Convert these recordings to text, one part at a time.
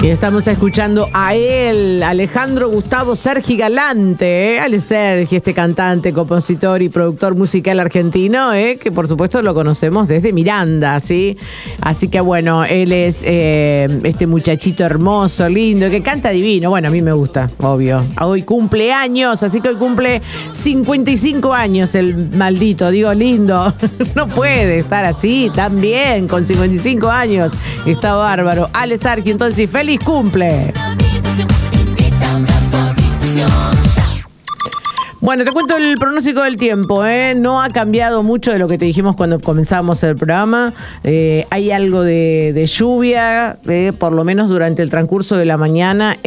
Y estamos escuchando a él, Alejandro Gustavo Sergi Galante, Ale Sergi, este cantante, compositor y productor musical argentino, que por supuesto lo conocemos desde Miranda, ¿sí? Así que bueno, él es este muchachito hermoso, lindo, que canta divino. Bueno, a mí me gusta, obvio. Hoy cumple años, así que hoy cumple 55 años el maldito, digo lindo. No puede estar así, tan bien, con 55 años. Está bárbaro. Ale Sergi, entonces, ¡feliz cumple! Bueno, te cuento el pronóstico del tiempo, no ha cambiado mucho de lo que te dijimos cuando comenzamos el programa. Hay algo de lluvia, por lo menos durante el transcurso de la mañana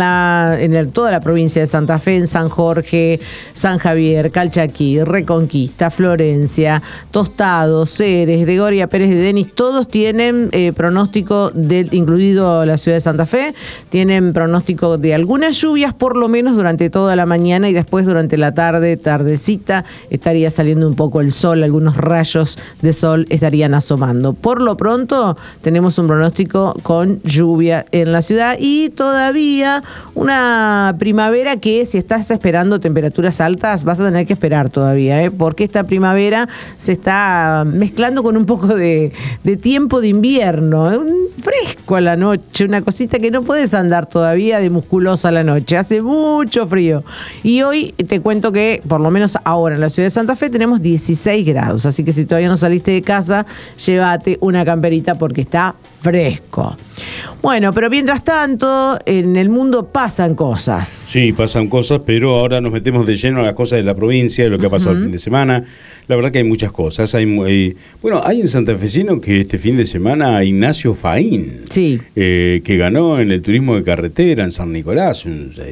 en toda la provincia de Santa Fe, en San Jorge, San Javier, Calchaquí, Reconquista, Florencia, Tostado, Ceres, Gregoria Pérez de Denis, todos tienen pronóstico, incluido la ciudad de Santa Fe, tienen pronóstico de algunas lluvias por lo menos durante toda la mañana y después durante la tardecita, estaría saliendo un poco el sol, algunos rayos de sol estarían asomando. Por lo pronto, tenemos un pronóstico con lluvia en la ciudad y todavía una primavera que, si estás esperando temperaturas altas, vas a tener que esperar todavía, porque esta primavera se está mezclando con un poco de tiempo de invierno, un fresco a la noche, una cosita que no puedes andar todavía de musculosa a la noche, hace mucho frío. Y hoy te cuento que, por lo menos ahora en la ciudad de Santa Fe, tenemos 16 grados, así que si todavía no saliste de casa, llévate una camperita porque está fresco. Bueno, pero mientras tanto, en el mundo pasan cosas. Sí, pasan cosas, pero ahora nos metemos de lleno a las cosas de la provincia, de lo que ha pasado el fin de semana. La verdad que hay muchas cosas. Hay un santafesino que este fin de semana, Ignacio Faín, sí, que ganó en el turismo de carretera en San Nicolás,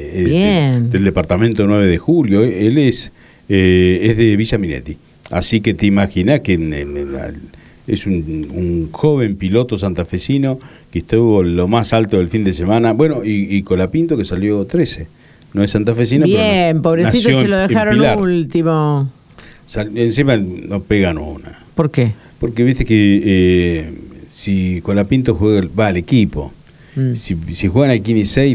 del departamento 9 de julio. Él es de Villa Minetti. Así que te imaginas que es un joven piloto santafesino que estuvo lo más alto del fin de semana. Bueno, y Colapinto, que salió 13. No es santafesino, bien, pero pobrecito, se lo dejaron último. Encima no pegan una. ¿Por qué? Porque viste que si Colapinto va al equipo, si juegan al 15